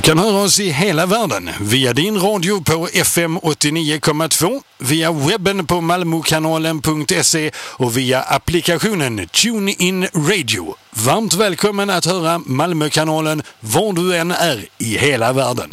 kan höra oss i hela världen via din radio på FM 89,2, via webben på malmokanalen.se och via applikationen TuneIn Radio. Varmt välkommen att höra Malmökanalen var du än är i hela världen.